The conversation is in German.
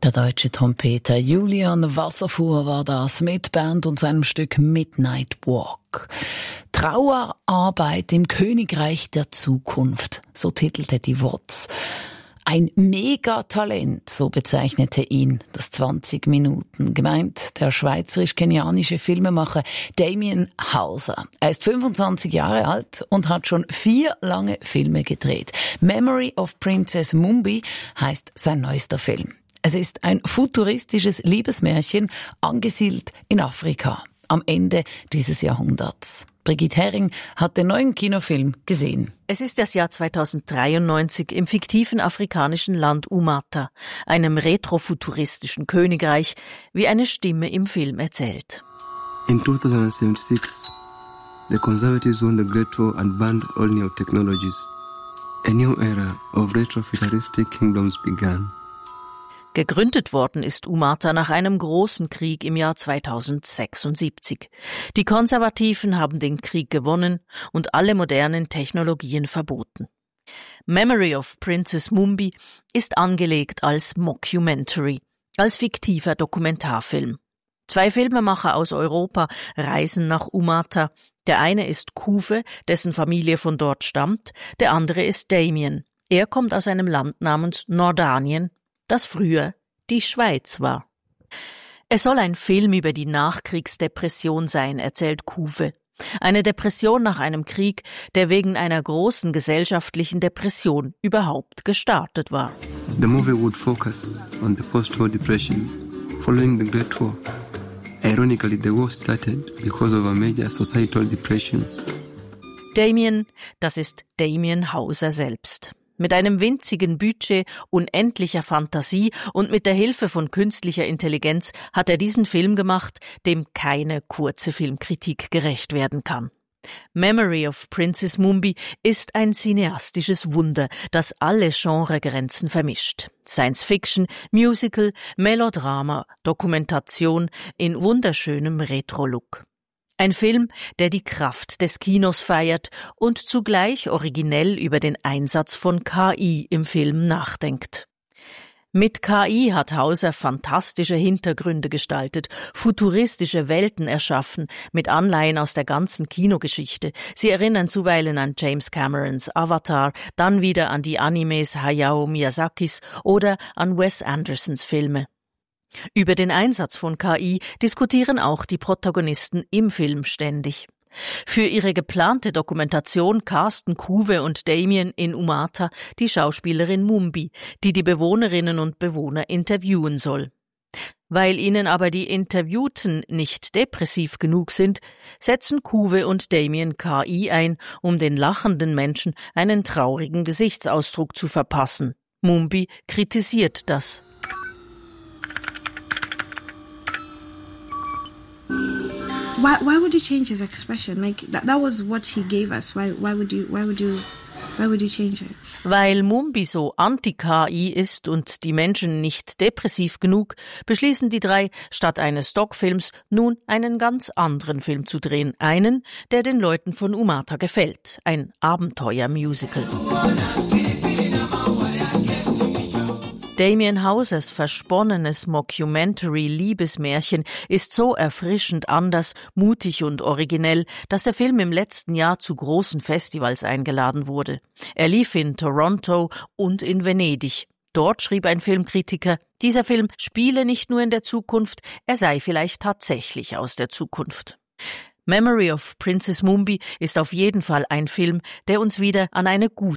Der deutsche Trompeter Julian Wasserfuhr war das mit Band und seinem Stück Midnight Walk. Trauerarbeit im Königreich der Zukunft, so titelte die WOZ. Ein Megatalent, so bezeichnete ihn das 20 Minuten. Gemeint der schweizerisch-kenianische Filmemacher Damien Hauser. Er ist 25 Jahre alt und hat schon 4 lange Filme gedreht. Memory of Princess Mumbi heißt sein neuester Film. Es ist ein futuristisches Liebesmärchen, angesiedelt in Afrika, am Ende dieses Jahrhunderts. Brigitte Hering hat den neuen Kinofilm gesehen. Es ist das Jahr 2093 im fiktiven afrikanischen Land Umata, einem retrofuturistischen Königreich, wie eine Stimme im Film erzählt. In 2076, the Conservatives won the Great War and banned all new technologies. A new era of retrofuturistic kingdoms began. Gegründet worden ist Umata nach einem großen Krieg im Jahr 2076. Die Konservativen haben den Krieg gewonnen und alle modernen Technologien verboten. Memory of Princess Mumbi ist angelegt als Mockumentary, als fiktiver Dokumentarfilm. 2 Filmemacher aus Europa reisen nach Umata. Der eine ist Kuve, dessen Familie von dort stammt, der andere ist Damien. Er kommt aus einem Land namens Nordanien, das früher die Schweiz war. Es soll ein Film über die Nachkriegsdepression sein, erzählt Kuve. Eine Depression nach einem Krieg, der wegen einer großen gesellschaftlichen Depression überhaupt gestartet war. The movie would focus on the post-war depression following the Great War. Ironically, the war started because of a major societal depression. Damien, das ist Damien Hauser selbst. Mit einem winzigen Budget, unendlicher Fantasie und mit der Hilfe von künstlicher Intelligenz hat er diesen Film gemacht, dem keine kurze Filmkritik gerecht werden kann. Memory of Princess Mumbi ist ein cineastisches Wunder, das alle Genregrenzen vermischt. Science-Fiction, Musical, Melodrama, Dokumentation in wunderschönem Retro-Look. Ein Film, der die Kraft des Kinos feiert und zugleich originell über den Einsatz von KI im Film nachdenkt. Mit KI hat Hauser fantastische Hintergründe gestaltet, futuristische Welten erschaffen, mit Anleihen aus der ganzen Kinogeschichte. Sie erinnern zuweilen an James Camerons Avatar, dann wieder an die Animes Hayao Miyazakis oder an Wes Andersons Filme. Über den Einsatz von KI diskutieren auch die Protagonisten im Film ständig. Für ihre geplante Dokumentation casten Kuve und Damien in Umata die Schauspielerin Mumbi, die die Bewohnerinnen und Bewohner interviewen soll. Weil ihnen aber die Interviewten nicht depressiv genug sind, setzen Kuve und Damien KI ein, um den lachenden Menschen einen traurigen Gesichtsausdruck zu verpassen. Mumbi kritisiert das. Why would you change his expression? Like that was what he gave us. Why would you change it? Weil Mumbi so anti-KI ist und die Menschen nicht depressiv genug, beschließen die 3, statt eines Stockfilms nun einen ganz anderen Film zu drehen. Einen, der den Leuten von Umata gefällt. Ein Abenteuer-Musical. Damien Hausers versponnenes Mockumentary-Liebesmärchen ist so erfrischend anders, mutig und originell, dass der Film im letzten Jahr zu großen Festivals eingeladen wurde. Er lief in Toronto und in Venedig. Dort schrieb ein Filmkritiker, dieser Film spiele nicht nur in der Zukunft, er sei vielleicht tatsächlich aus der Zukunft. Memory of Princess Mumbi ist auf jeden Fall ein Film, der uns wieder an eine gute